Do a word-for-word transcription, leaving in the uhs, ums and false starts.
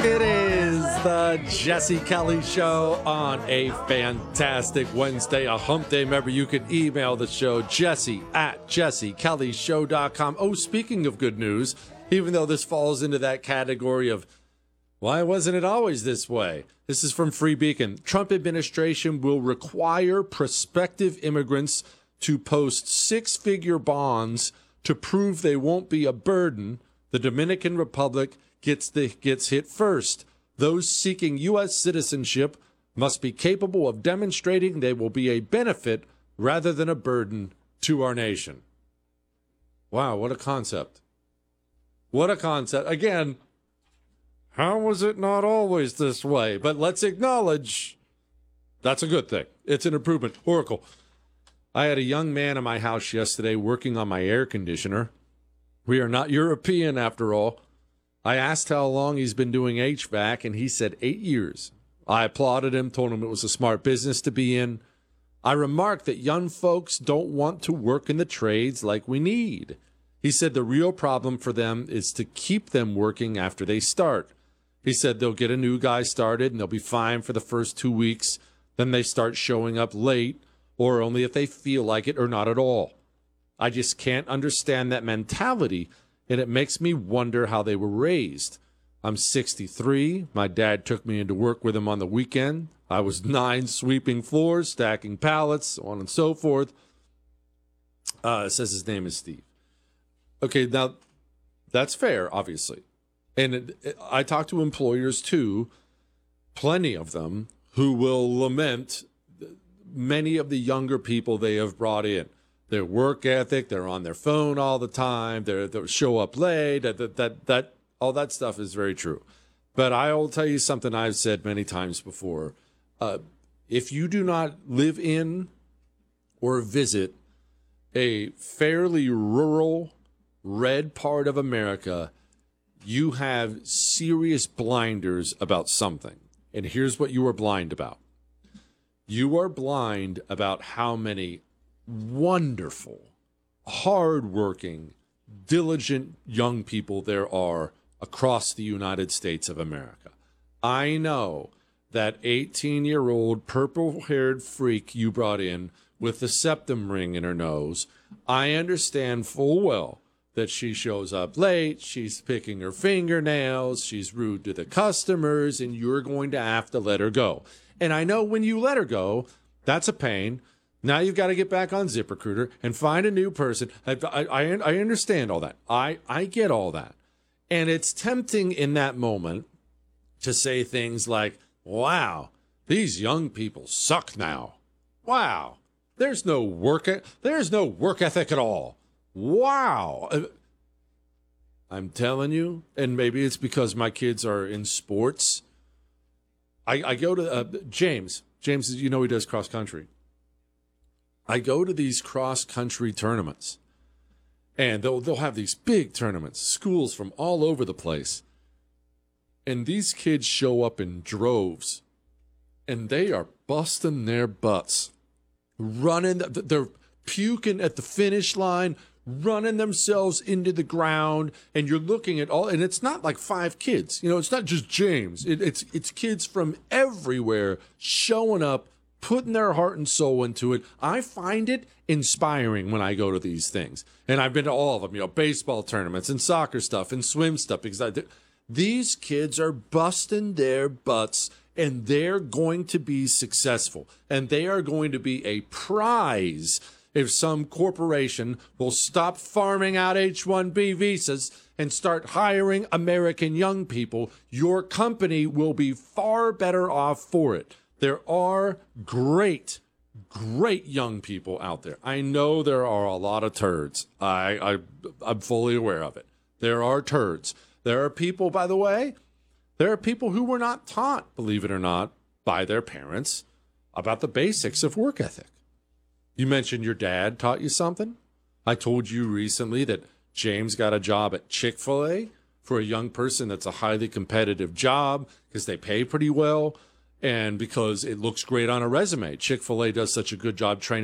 It is the Jesse Kelly Show on a fantastic Wednesday, a hump day. Remember, you can email the show, jesse at jesse kelly show dot com. Oh, speaking of good news, even though this falls into that category of, why wasn't it always this way? This is from Free Beacon. Trump administration will require prospective immigrants to post six-figure bonds to prove they won't be a burden. The Dominican Republic gets the gets hit first. Those seeking U S citizenship must be capable of demonstrating they will be a benefit rather than a burden to our nation. Wow, what a concept. What a concept. Again, how was it not always this way? But let's acknowledge that's a good thing. It's an improvement. Oracle. I had a young man in my house yesterday working on my air conditioner. We are not European, after all. I asked how long he's been doing H V A C, and he said eight years. I applauded him, told him it was a smart business to be in. I remarked that young folks don't want to work in the trades like we need. He said the real problem for them is to keep them working after they start. He said they'll get a new guy started, and they'll be fine for the first two weeks. Then they start showing up late, or only if they feel like it, or not at all. I just can't understand that mentality, and it makes me wonder how they were raised. I'm sixty-three. My dad took me into work with him on the weekend. I was nine, sweeping floors, stacking pallets, so on and so forth. Uh, it says his name is Steve. Okay, now, that's fair, obviously. And it, it, I talk to employers, too, plenty of them, who will lament many of the younger people they have brought in. Their work ethic, they're on their phone all the time, they're, they show up late, that, that, that, that, all that stuff is very true. But I will tell you something I've said many times before. Uh, if you do not live in or visit a fairly rural, red part of America, you have serious blinders about something. And here's what you are blind about. You are blind about how many wonderful, hardworking, diligent young people there are across the United States of America. I know that eighteen-year-old purple-haired freak you brought in with the septum ring in her nose. I understand full well that she shows up late, she's picking her fingernails, she's rude to the customers, and you're going to have to let her go. And I know when you let her go, that's a pain. Now you've got to get back on ZipRecruiter and find a new person. I, I, I understand all that. I, I get all that. And it's tempting in that moment to say things like, wow, these young people suck now. Wow, there's no work, there's no work ethic at all. Wow. I'm telling you, and maybe it's because my kids are in sports. I, I go to uh, James. James, you know he does cross country. I go to these cross-country tournaments, and they'll, they'll have these big tournaments, schools from all over the place. And these kids show up in droves, and they are busting their butts, running. They're puking at the finish line, running themselves into the ground, and you're looking at all, and it's not like five kids. You know, it's not just James. It, it's it's kids from everywhere showing up, putting their heart and soul into it. I find it inspiring when I go to these things. And I've been to all of them, you know, baseball tournaments and soccer stuff and swim stuff. Because I, these kids are busting their butts, and they're going to be successful. And they are going to be a prize if some corporation will stop farming out H one B visas and start hiring American young people. Your company will be far better off for it. There are great, great young people out there. I know there are a lot of turds. I, I, I'm fully aware of it. There are turds. There are people, by the way, there are people who were not taught, believe it or not, by their parents about the basics of work ethic. You mentioned your dad taught you something. I told you recently that James got a job at Chick-fil-A for a young person. That's a highly competitive job because they pay pretty well. And because it looks great on a resume. Chick-fil-A does such a good job training